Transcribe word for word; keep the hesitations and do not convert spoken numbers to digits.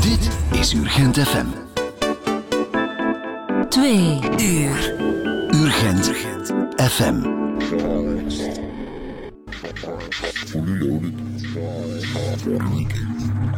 Dit is Urgent F M. Twee uur. Urgent F M. Fully loaded.